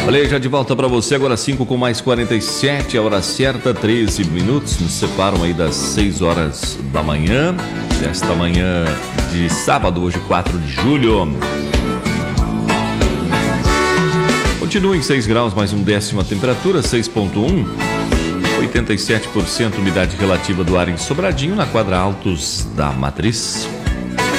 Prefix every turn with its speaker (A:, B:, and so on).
A: Olha aí, já de volta para você, agora 5 com mais 47, a hora certa, 13 minutos, nos separam aí das 6 horas da manhã, desta manhã de sábado, hoje 4 de julho. Continua em 6 graus, mais um décimo a temperatura, 6,1, 87% umidade relativa do ar em Sobradinho, na quadra Altos da Matriz.